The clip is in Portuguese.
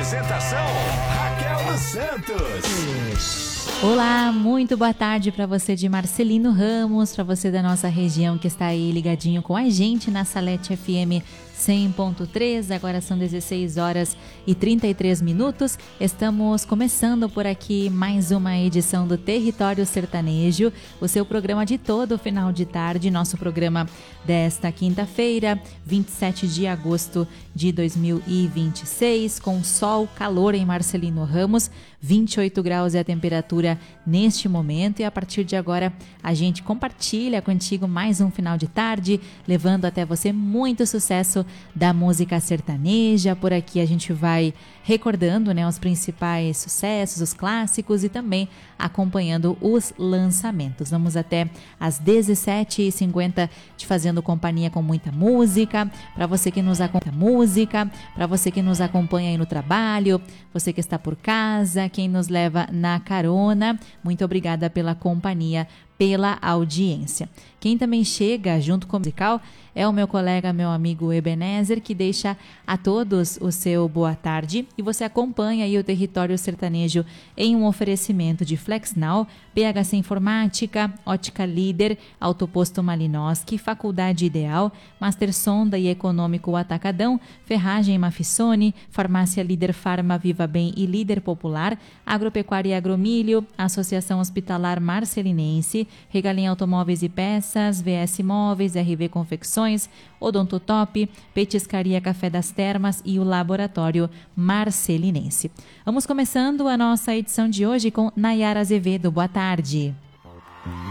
Apresentação: Raquel dos Santos. Olá, muito boa tarde para você de Marcelino Ramos, para você da nossa região que está aí ligadinho com a gente na Salete FM 100.3, agora são 16 horas e 33 minutos. Estamos começando por aqui mais uma edição do Território Sertanejo, o seu programa de todo final de tarde, nosso programa desta quinta-feira, 27 de agosto de 2026, com sol, calor em Marcelino Ramos, 28 graus é a temperatura neste momento, e a partir de agora a gente compartilha contigo mais um final de tarde, levando até você muito sucesso da música sertaneja. Por aqui a gente vai recordando, né, os principais sucessos, os clássicos, e também acompanhando os lançamentos. Vamos até às 17h50 te fazendo companhia com muita música, para você que nos acompanha aí no trabalho, você que está por casa, quem nos leva na carona, muito obrigada pela companhia, pela audiência. Quem também chega junto com o musical é o meu colega, meu amigo Ebenezer, que deixa a todos o seu boa tarde, e você acompanha aí o Território Sertanejo em um oferecimento de FlexNow, PHC Informática, Ótica Líder, Autoposto Malinowski, Faculdade Ideal, Master Sonda e Econômico Atacadão, Ferragem Mafissone, Farmácia Líder Farma Viva Bem e Líder Popular, Agropecuária e Agromilho, Associação Hospitalar Marcelinense, Regalim Automóveis e Peças, VS Móveis, RV Confecções, Odontotop, Petiscaria Café das Termas e o Laboratório Marcelinense. Vamos começando a nossa edição de hoje com Nayara Azevedo. Boa tarde.